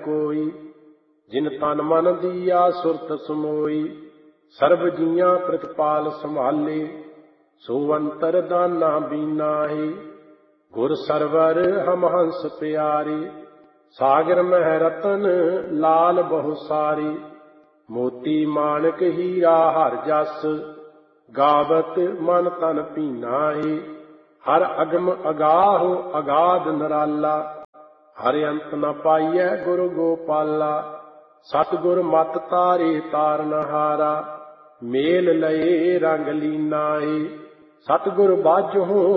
ਕੋਈ। ਜਿਨ ਤਨ ਮਨ ਦੀਆ ਸੁਰਤ ਸਮੋਈ, ਸਰਬ ਜੀਆਂ ਪ੍ਰਤਪਾਲ ਸੰਭਾਲੇ। ਸੋ ਅੰਤਰ ਦਾਨਾ ਬੀਨਾਹੀ, ਗੁਰ ਸਰਵਰ ਹਮ ਹੰਸ ਪਿਆਰੀ। ਸਾਗਰ ਮਹਿ ਰਤਨ ਲਾਲ ਬਹੁ ਸਾਰੀ, ਮੋਤੀ ਮਾਣਕ ਹੀਰਾ ਹਰ ਜਸ। ਗਾਵਤ ਮਨ ਤਨ ਭੀਨਾਹੀ, ਹਰ ਅਗਮ ਅਗਾਹੁ ਅਗਾਧ ਨਿਰਾਲਾ। ਹਰਿ ਅੰਤ ਨ ਪਾਈਐ ਗੁਰ ਗੋਪਾਲਾ, ਸਤਿਗੁਰ ਮਤ ਤਾਰੇ ਤਾਰਨਹਾਰਾ। ਮੇਲ ਲਏ ਰੰਗ ਲੀਨਾਹੀ, ਸਤਿਗੁਰ ਬਾਝਹੁ